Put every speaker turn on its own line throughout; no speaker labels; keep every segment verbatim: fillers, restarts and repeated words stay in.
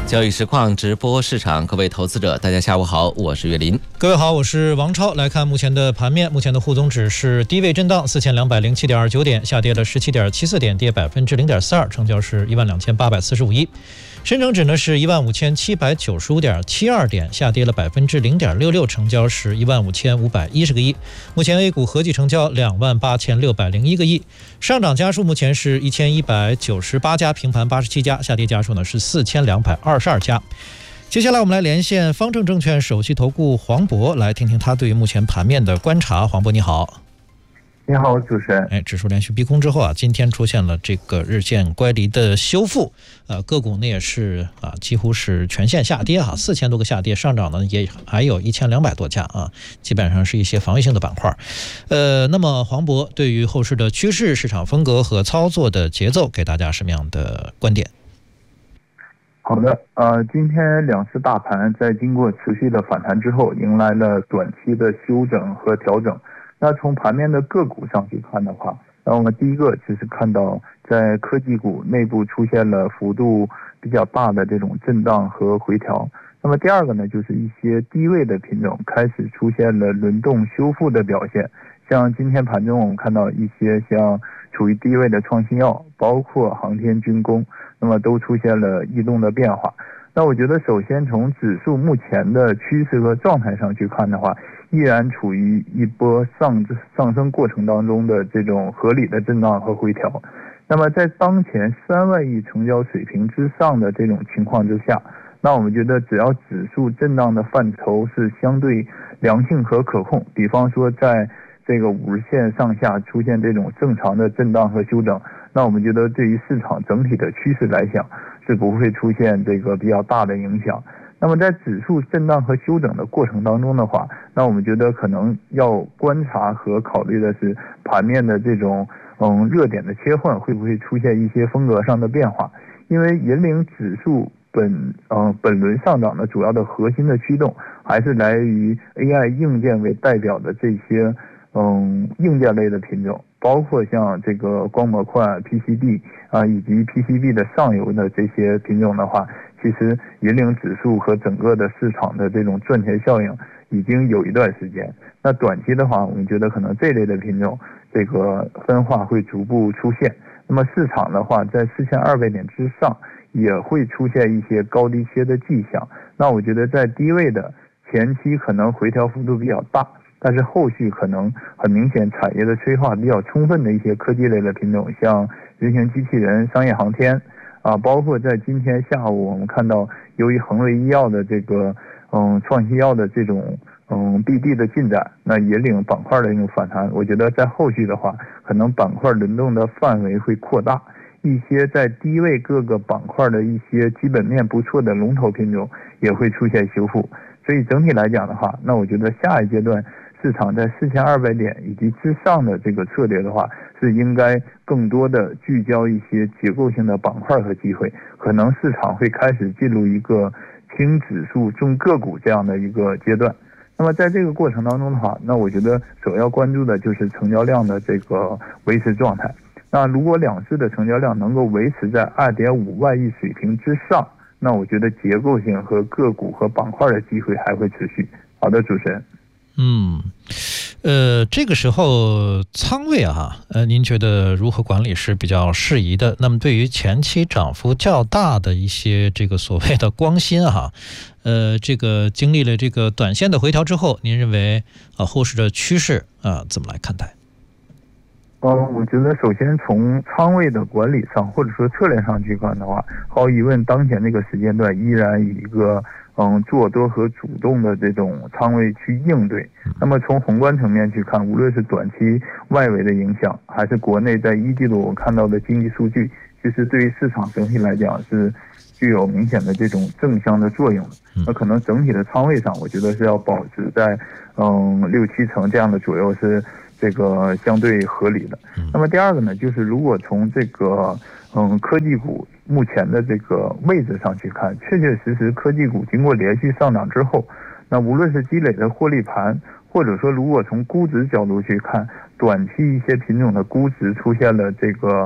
交易实况直播市场，各位投资者大家下午好，我是岳林。
各位好，我是王超。来看目前的盘面，目前的沪综指是低位震荡四千两百零七点二九点，下跌了十七点七四点，跌百分之零点四二，成交是一万两千八百四十五亿。深成指呢是一万五千七百九十五点七二点，下跌了百分之零点六六，成交是一万五千五百一十个亿。目前 A 股合计成交两万八千六百零一个亿，上涨家数目前是一千一百九十八家，平盘八十七家，下跌家数呢是四千两百二十二家。接下来我们来连线方正证券首席投顾黄渤，来听听他对于目前盘面的观察。黄渤你好。
你好，主持人。
哎，指数连续逼空之后啊，今天出现了这个日线乖离的修复，呃，个股呢也是啊，几乎是全线下跌哈，四千多个下跌，上涨呢也还有一千两百多家啊，基本上是一些防御性的板块。呃，那么黄渤对于后市的趋势、市场风格和操作的节奏，给大家什么样的观点？
好的，呃，今天两市大盘在经过持续的反弹之后，迎来了短期的休整和调整。那从盘面的个股上去看的话，那我们第一个就是看到在科技股内部出现了幅度比较大的这种震荡和回调。那么第二个呢，就是一些低位的品种开始出现了轮动修复的表现。像今天盘中我们看到一些像处于低位的创新药，包括航天军工，那么都出现了异动的变化。那我觉得首先从指数目前的趋势和状态上去看的话，依然处于一波上上升过程当中的这种合理的震荡和回调。那么在当前三万亿成交水平之上的这种情况之下，那我们觉得只要指数震荡的范畴是相对良性和可控，比方说在这个五日线上下出现这种正常的震荡和修整，那我们觉得对于市场整体的趋势来讲是不会出现这个比较大的影响。那么在指数震荡和修整的过程当中的话，那我们觉得可能要观察和考虑的是盘面的这种嗯热点的切换会不会出现一些风格上的变化。因为引领指数本嗯本轮上涨的主要的核心的驱动还是来于 A I 硬件为代表的这些嗯硬件类的品种，包括像这个光模块 P C B 啊以及 P C B 的上游的这些品种的话，其实引领指数和整个的市场的这种赚钱效应已经有一段时间。那短期的话，我们觉得可能这类的品种这个分化会逐步出现。那么市场的话，在四千二百点之上也会出现一些高低切的迹象。那我觉得在低位的前期可能回调幅度比较大，但是后续可能很明显产业的催化比较充分的一些科技类的品种，像人形机器人、商业航天啊，包括在今天下午我们看到，由于恒瑞医药的这个嗯创新药的这种嗯 B D 的进展，那引领板块的一种反弹。我觉得在后续的话，可能板块轮动的范围会扩大，一些在低位各个板块的一些基本面不错的龙头品种也会出现修复。所以整体来讲的话，那我觉得下一阶段市场在四千二百点以及之上的这个策略的话，是应该更多的聚焦一些结构性的板块和机会，可能市场会开始进入一个轻指数重个股这样的一个阶段。那么在这个过程当中的话，那我觉得首要关注的就是成交量的这个维持状态。那如果两市的成交量能够维持在 二点五万亿水平之上，那我觉得结构性和个股和板块的机会还会持续。好的，主持人。
嗯，呃，这个时候仓位啊，呃，您觉得如何管理是比较适宜的？那么对于前期涨幅较大的一些这个所谓的光芯哈、啊，呃，这个经历了这个短线的回调之后，您认为啊后市的趋势啊怎么来看待？
嗯，我觉得首先从仓位的管理上，或者说策略上去看的话，毫无疑问，当前这个时间段依然以一个嗯做多和主动的这种仓位去应对。那么从宏观层面去看，无论是短期外围的影响，还是国内在一季度我看到的经济数据，其实对于市场整体来讲是具有明显的这种正向的作用的。那可能整体的仓位上，我觉得是要保持在嗯六七成这样的左右是这个相对合理的。那么第二个呢，就是如果从这个嗯科技股目前的这个位置上去看，确确实实科技股经过连续上涨之后，那无论是积累的获利盘，或者说如果从估值角度去看，短期一些品种的估值出现了这个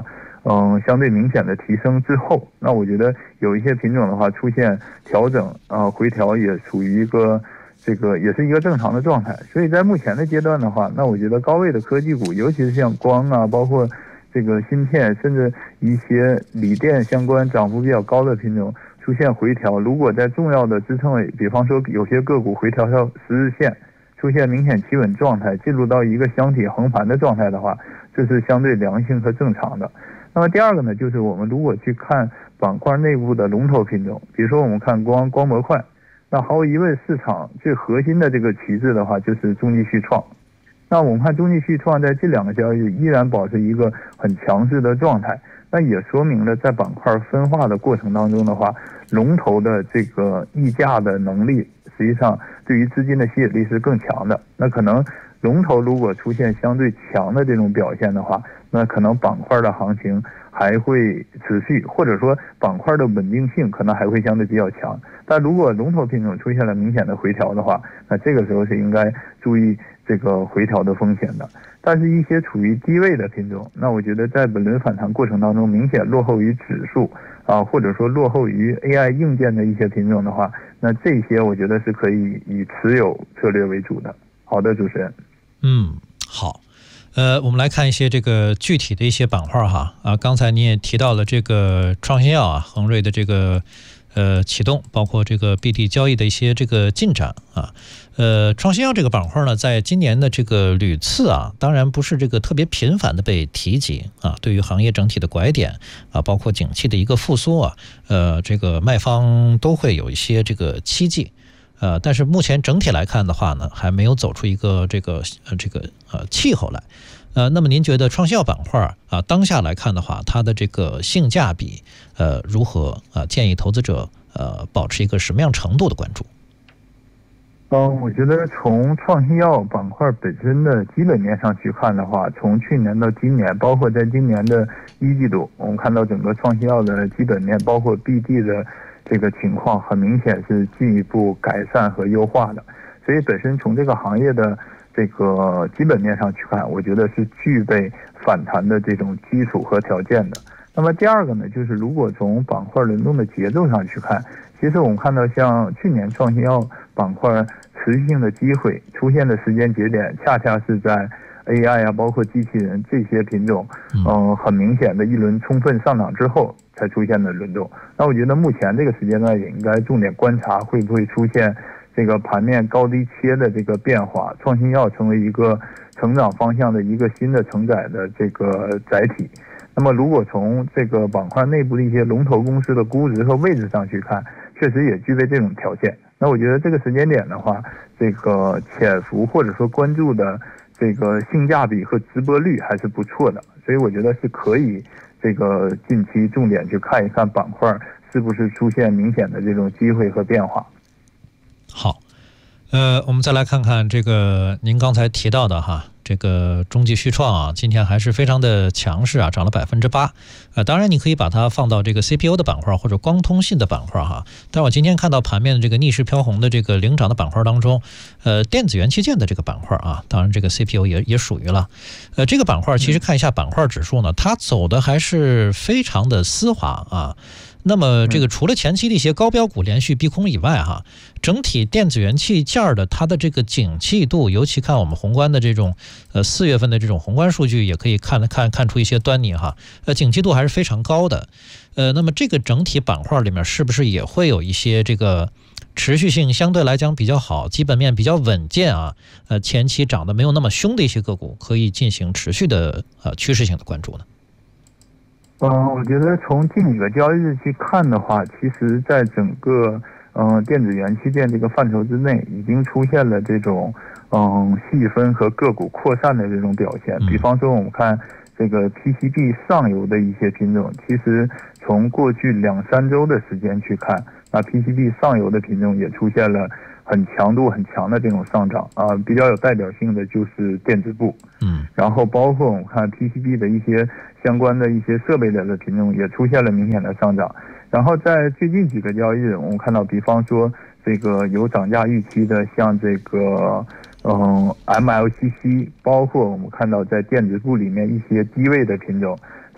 嗯相对明显的提升之后，那我觉得有一些品种的话出现调整啊、呃、回调也属于一个这个也是一个正常的状态。所以在目前的阶段的话，那我觉得高位的科技股，尤其是像光啊，包括这个芯片，甚至一些锂电相关涨幅比较高的品种出现回调，如果在重要的支撑位，比方说有些个股回调到十日线，出现明显企稳状态，进入到一个箱体横盘的状态的话，这是相对良性和正常的。那么第二个呢，就是我们如果去看板块内部的龙头品种，比如说我们看光光模块，那毫无疑问市场最核心的这个旗帜的话就是中继续创。那我们看中继续创在这两个交易日依然保持一个很强势的状态，那也说明了在板块分化的过程当中的话，龙头的这个溢价的能力实际上对于资金的吸引力是更强的。那可能龙头如果出现相对强的这种表现的话，那可能板块的行情还会持续，或者说板块的稳定性可能还会相对比较强。但如果龙头品种出现了明显的回调的话，那这个时候是应该注意这个回调的风险的。但是一些处于低位的品种，那我觉得在本轮反弹过程当中明显落后于指数啊，或者说落后于 A I 硬件的一些品种的话，那这些我觉得是可以以持有策略为主的。好的，主持人。
嗯，好。呃，我们来看一些这个具体的一些板块哈啊，刚才你也提到了这个创新药啊，恒瑞的这个呃启动，包括这个 B D 交易的一些这个进展啊。呃，创新药这个板块呢，在今年的这个屡次啊，当然不是这个特别频繁的被提及啊，对于行业整体的拐点啊，包括景气的一个复苏啊，呃，这个卖方都会有一些这个期冀。呃，但是目前整体来看的话呢，还没有走出一个这个呃这个呃气候来。呃，那么您觉得创新药板块啊，当下来看的话，它的这个性价比呃如何啊？建议投资者呃保持一个什么样程度的关注？
嗯，我觉得从创新药板块本身的基本面上去看的话，从去年到今年，包括在今年的一季度，我们看到整个创新药的基本面，包括 B D 的这个情况，很明显是进一步改善和优化的。所以本身从这个行业的这个基本面上去看，我觉得是具备反弹的这种基础和条件的。那么第二个呢，就是如果从板块轮动的节奏上去看，其实我们看到像去年创新药板块持续性的机会出现的时间节点，恰恰是在 A I 啊，包括机器人这些品种，嗯、呃，很明显的一轮充分上涨之后才出现的轮动。那我觉得目前这个时间段也应该重点观察会不会出现这个盘面高低切的这个变化，创新药成为一个成长方向的一个新的承载的这个载体。那么如果从这个板块内部的一些龙头公司的估值和位置上去看，确实也具备这种条件。那我觉得这个时间点的话，这个潜伏或者说关注的这个性价比和直播率还是不错的，所以我觉得是可以这个近期重点去看一看板块是不是出现明显的这种机会和变化。
好，呃，我们再来看看这个您刚才提到的哈，这个中继续创啊，今天还是非常的强势啊，涨了百分之八。呃，当然你可以把它放到这个 C P U 的板块或者光通信的板块哈。但我今天看到盘面的这个逆势飘红的这个领涨的板块当中，呃，电子元器件的这个板块啊，当然这个 C P U 也也属于了。呃，这个板块其实看一下板块指数呢，它走的还是非常的丝滑啊。那么这个除了前期的一些高标股连续逼空以外哈，整体电子元器件的它的这个景气度，尤其看我们宏观的这种呃四月份的这种宏观数据，也可以看看看出一些端倪哈。呃，景气度还是非常高的。呃，那么这个整体板块里面是不是也会有一些这个持续性相对来讲比较好，基本面比较稳健啊？呃，前期涨得没有那么凶的一些个股，可以进行持续的呃趋势性的关注呢？
嗯、呃，我觉得从近几个交易日去看的话，其实在整个嗯、呃、电子元器件这个范畴之内，已经出现了这种嗯细分和个股扩散的这种表现。比方说，我们看这个 P C B 上游的一些品种，其实从过去两三周的时间去看，那 P C B 上游的品种也出现了很强度很强的这种上涨啊、呃，比较有代表性的就是电子部，嗯，然后包括我们看 P C B 的一些相关的一些设备类的品种也出现了明显的上涨。然后在最近几个交易日，我们看到，比方说这个有涨价预期的，像这个嗯 M L C C， 包括我们看到在电子部里面一些低位的品种，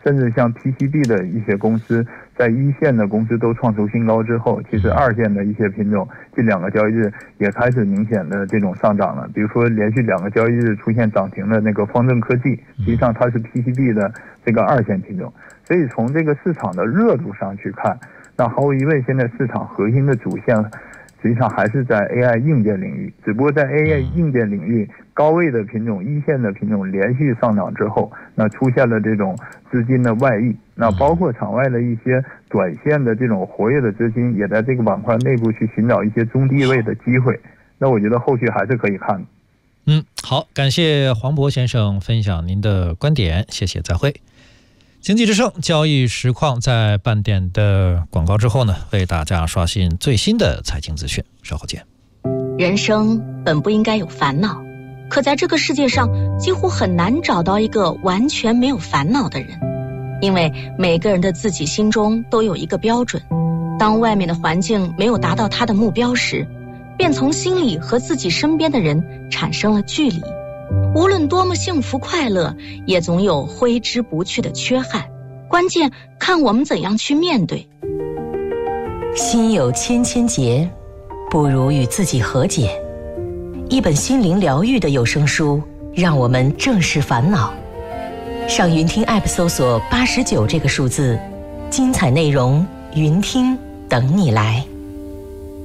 甚至像 P C B 的一些公司，在一线的公司都创出新高之后，其实二线的一些品种近两个交易日也开始明显的这种上涨了。比如说连续两个交易日出现涨停的那个方正科技，实际上它是 P C B 的这个二线品种。所以从这个市场的热度上去看，那毫无疑问，现在市场核心的主线实际上还是在 A I 硬件领域，只不过在 A I 硬件领域高位的品种、一线的品种连续上涨之后，那出现了这种资金的外溢，那包括场外的一些短线的这种活跃的资金，也在这个板块内部去寻找一些中低位的机会。那我觉得后续还是可以看的。
嗯，好，感谢黄渤先生分享您的观点，谢谢，再会。经济之声交易实况在半点的广告之后呢，为大家刷新最新的财经资讯，稍后见。
人生本不应该有烦恼，可在这个世界上几乎很难找到一个完全没有烦恼的人，因为每个人的自己心中都有一个标准，当外面的环境没有达到他的目标时，便从心里和自己身边的人产生了距离。无论多么幸福快乐，也总有挥之不去的缺憾，关键看我们怎样去面对。
心有千千结，不如与自己和解。一本心灵疗愈的有声书，让我们正视烦恼。上云听 App 搜索八十九这个数字，精彩内容云听等你来。